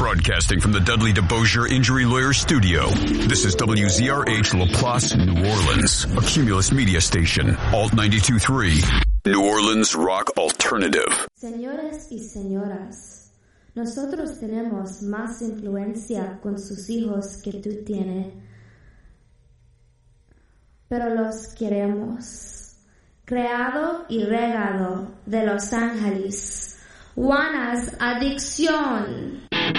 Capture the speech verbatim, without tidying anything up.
Broadcasting from the Dudley DeBosier Injury Lawyer Studio. This is W Z R H LaPlace, New Orleans, a Cumulus media station, Alt ninety-two point three, New Orleans Rock Alternative. Señores y señoras, nosotros tenemos más influencia con sus hijos que tú tienes, pero los queremos. Creado y regado de Los Ángeles, Juana's Adicción.